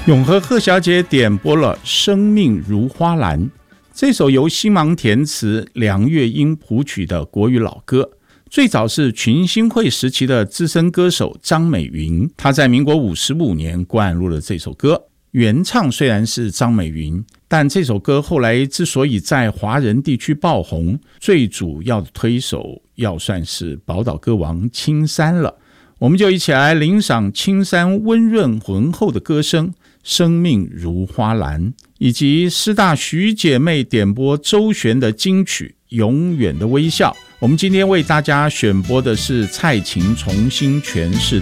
永和贺小姐点播了《生命如花篮》，这首由星芒填词、梁月英谱曲的国语老歌，最早是群星会时期的资深歌手张美云，她在民国55年灌录了这首歌。原唱虽然是张美云，但这首歌后来之所以在华人地区爆红，最主要的推手要算是宝岛歌王青山了。我们就一起来欣赏青山温润浑厚的歌声《生命如花篮》，以及师大徐姐妹点播周璇的金曲《永远的微笑》。我们今天为大家选播的是蔡琴重新诠释